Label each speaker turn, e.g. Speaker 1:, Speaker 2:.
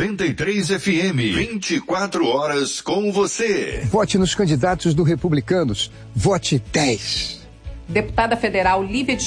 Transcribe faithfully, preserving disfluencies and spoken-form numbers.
Speaker 1: noventa e três F M, vinte e quatro horas com você.
Speaker 2: Vote nos candidatos do Republicanos. Vote dez.
Speaker 3: Deputada Federal Lívia de